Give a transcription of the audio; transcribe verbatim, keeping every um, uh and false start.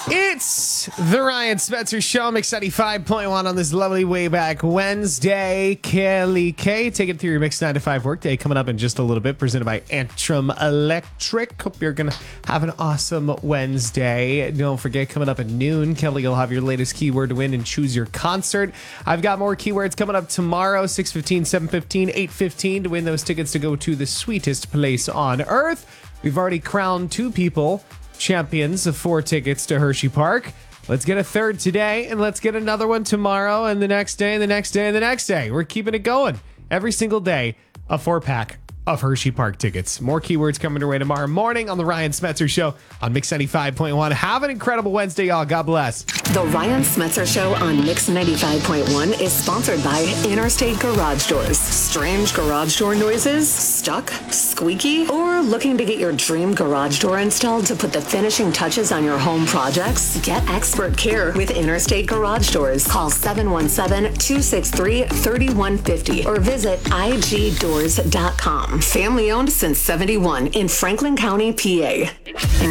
It's the Ryan Spencer Show, Mix ninety-five point one on this lovely way back Wednesday. Kelly K, take it through your Mix ninety-five workday coming up in just a little bit, presented by Antrim Electric. Hope you're going to have an awesome Wednesday. Don't forget, coming up at noon, Kelly will have your latest keyword to win and choose your concert. I've got more keywords coming up tomorrow, six fifteen, seven fifteen, eight fifteen, to win those tickets to go to the sweetest place on earth. We've already crowned two people champions of four tickets to Hershey Park. Let's get a third today, and let's get another one tomorrow, and the next day, and the next day, and the next day. We're keeping it going. Every single day, a four-pack of Hershey Park tickets. More keywords coming your way tomorrow morning on the Ryan Spencer Show on Mix ninety-five point one. Have an incredible Wednesday, y'all. God bless. The Ryan Spencer Show on Mix ninety-five point one is sponsored by Interstate Garage Doors. Strange garage door noises? Stuck? Squeaky? Or looking to get your dream garage door installed to put the finishing touches on your home projects? Get expert care with Interstate Garage Doors. Call seven one seven, two six three, three one five zero or visit I G doors dot com. Family owned since seventy-one in Franklin County, P A.